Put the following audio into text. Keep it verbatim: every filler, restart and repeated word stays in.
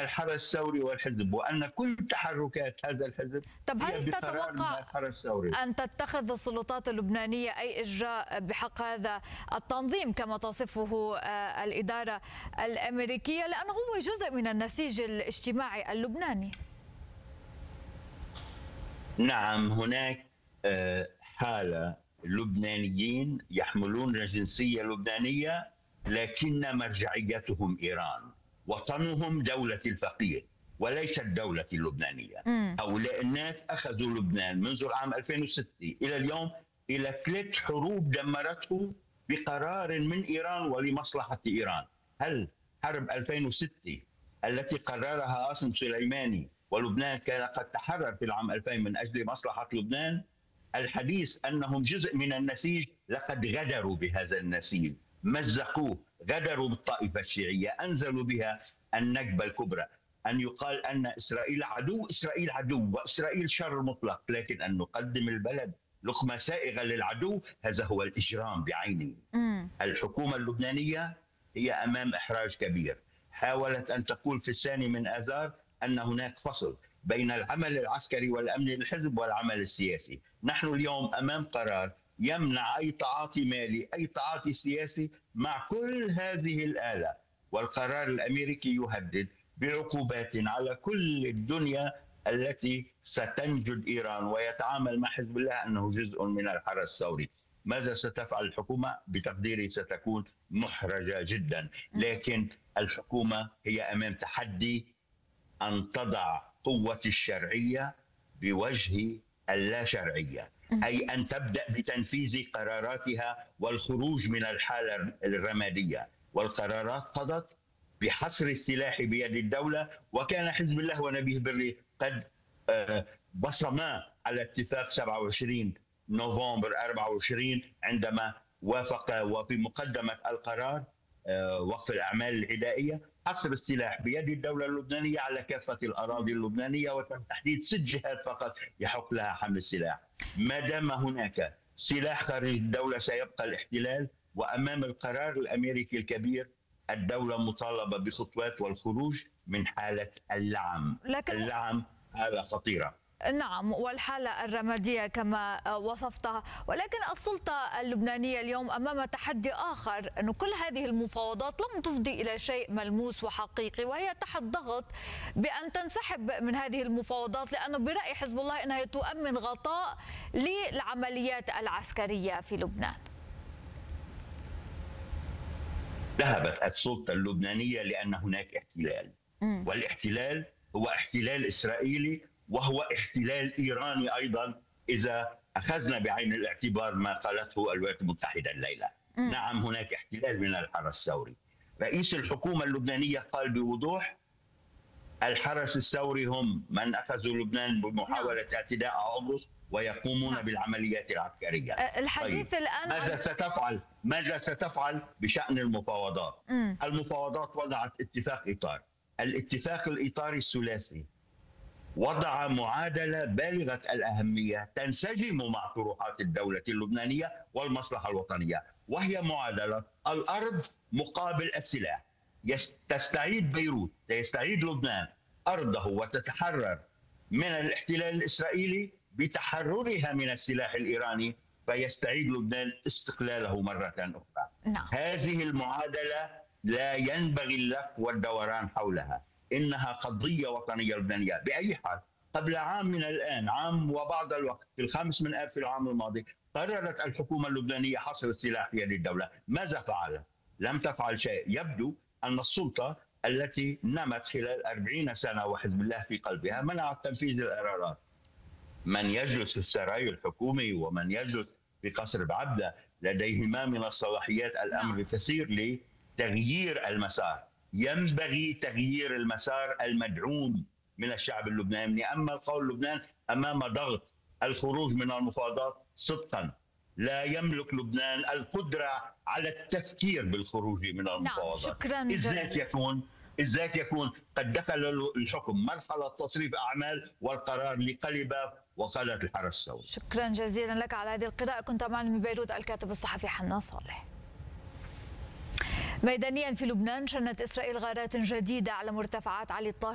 الحرس الثوري والحزب، وأن كل تحركات هذا الحزب طب هل بقرار من تتوقع الحرس الثوري. أن تتخذ السلطات اللبنانية أي إجراء بحق هذا التنظيم كما تصفه الإدارة الأمريكية، لأنه هو جزء من النسيج الاجتماعي اللبناني؟ نعم، هناك حالة لبنانيين يحملون الجنسية اللبنانية لكن مرجعيتهم إيران، وطنهم دولة الفقيه وليست الدولة اللبنانية. م. هؤلاء الناس أخذوا لبنان منذ العام ألفين وستة إلى اليوم إلى ثلاث حروب دمرته بقرار من إيران ولمصلحة إيران. هل حرب ألفين وستة التي قررها قاسم سليماني ولبنان كان قد تحرر في العام ألفين من أجل مصلحة لبنان؟ الحديث أنهم جزء من النسيج، لقد غدروا بهذا النسيج، مزقوه، غدروا بالطائفة الشيعية، أنزلوا بها النكبة الكبرى. أن يقال أن إسرائيل عدو، إسرائيل عدو وإسرائيل شر مطلق، لكن أن نقدم البلد لقمة سائغة للعدو هذا هو الإجرام بعينه. م. الحكومة اللبنانية هي أمام إحراج كبير. حاولت أن تقول في الثاني من آذار أن هناك فصل بين العمل العسكري والأمني للحزب والعمل السياسي. نحن اليوم أمام قرار يمنع أي تعاطي مالي، أي تعاطي سياسي مع كل هذه الآلة، والقرار الأمريكي يهدد بعقوبات على كل الدنيا التي ستنجد إيران ويتعامل مع حزب الله أنه جزء من الحرس الثوري. ماذا ستفعل الحكومة؟ بتقديري ستكون محرجة جدا، لكن الحكومة هي أمام تحدي أن تضع قوة الشرعية بوجه اللا شرعية، أي أن تبدأ بتنفيذ قراراتها والخروج من الحالة الرمادية. والقرارات قضت بحصر السلاح بيد الدولة، وكان حزب الله ونبيه بري قد بصما على اتفاق سبعة وعشرين نوفمبر أربعة وعشرين عندما وافق وفي مقدمة القرار وقف الأعمال العدائية حصر السلاح بيد الدولة اللبنانية على كافة الأراضي اللبنانية، وتم تحديد ست جهات فقط يحق لها حمل السلاح. ما دام هناك سلاح خارج الدولة سيبقى الاحتلال، وأمام القرار الأمريكي الكبير الدولة مطالبة بخطوات والخروج من حالة اللعم. لكن اللعم حالة خطيرة. نعم، والحالة الرمادية كما وصفتها، ولكن السلطة اللبنانية اليوم أمام تحدي آخر، أن كل هذه المفاوضات لم تفضي إلى شيء ملموس وحقيقي، وهي تحت ضغط بأن تنسحب من هذه المفاوضات، لأنه برأي حزب الله أنها تؤمن غطاء للعمليات العسكرية في لبنان. ذهبت السلطة اللبنانية لأن هناك احتلال، م. والاحتلال هو احتلال إسرائيلي وهو احتلال إيراني أيضا إذا أخذنا بعين الاعتبار ما قالته الولايات المتحدة الليلة. م. نعم، هناك احتلال من الحرس الثوري. رئيس الحكومة اللبنانية قال بوضوح الحرس الثوري هم من أخذوا لبنان بمحاولة اعتداء عبرس ويقومون نعم. بالعمليات العسكرية. الحديث طيب. الآن ماذا ستفعل؟ ماذا ستفعل بشأن المفاوضات؟ م. المفاوضات وضعت اتفاق إطار، الاتفاق الإطاري الثلاثي وضع معادلة بالغة الأهمية تنسجم مع طروحات الدولة اللبنانية والمصلحة الوطنية، وهي معادلة الأرض مقابل السلاح. تستعيد بيروت، يستعيد لبنان أرضه وتتحرر من الاحتلال الإسرائيلي بتحررها من السلاح الإيراني، فيستعيد لبنان استقلاله مرة أخرى. نعم. هذه المعادلة لا ينبغي اللف والدوران حولها، إنها قضية وطنية لبنانية. بأي حال قبل عام من الآن، عام وبعض الوقت، في الخامس من آب في العام الماضي، قررت الحكومة اللبنانية حصر السلاح في يد الدولة. ماذا فعلت؟ لم تفعل شيء. يبدو أن السلطة التي نمت خلال أربعين سنة وحزب الله في قلبها منعت تنفيذ القرارات. من يجلس في السراي الحكومي ومن يجلس في قصر بعبدة لديهما من الصلاحيات الأمر الكثير لتغيير المسار. ينبغي تغيير المسار المدعوم من الشعب اللبناني. أما القول لبنان أمام ضغط الخروج من المفاوضات صدقا لا يملك لبنان القدرة على التفكير بالخروج من المفاوضات. نعم. إزاي يكون إزاي يكون قد دخل الحكم مرحلة تصريف أعمال والقرار لقلب وقالت الحرس الثوري. شكرا جزيلا لك على هذه القراءة. كنت معنا من بيروت الكاتب الصحفي حنان صالح. ميدانيا في لبنان، شنت إسرائيل غارات جديدة على مرتفعات علي الطاهر